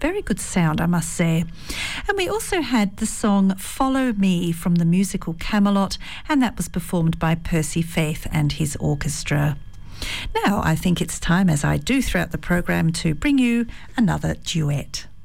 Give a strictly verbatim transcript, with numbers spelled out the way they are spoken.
Very good sound, I must say. And we also had the song Follow Me from the musical Camelot, and that was performed by Percy Faith and his orchestra. Now, I think it's time, as I do throughout the program, to bring you another duet.